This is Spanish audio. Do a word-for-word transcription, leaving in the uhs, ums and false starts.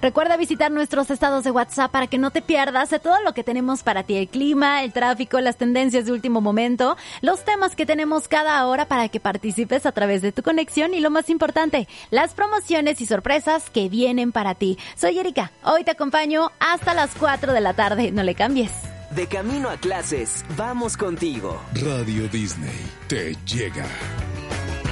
Recuerda visitar nuestros estados de WhatsApp para que no te pierdas de todo lo que tenemos para ti, el clima, el tráfico, las tendencias de último momento, los temas que tenemos cada hora para que participes a través de tu conexión y lo más importante, las promociones y sorpresas que vienen para ti. Soy Erika, hoy te acompaño hasta las cuatro de la tarde, no le cambies. De camino a clases, vamos contigo. Radio Disney te llega.